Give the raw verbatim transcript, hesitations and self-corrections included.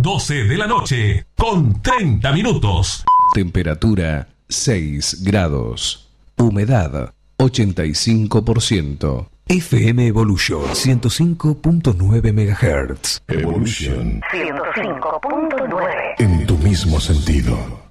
doce de la noche, con treinta minutos. Temperatura seis grados. Humedad ochenta y cinco por ciento. F M Evolution ciento cinco punto nueve megahertz. Evolution ciento cinco punto nueve. en tu mismo sentido.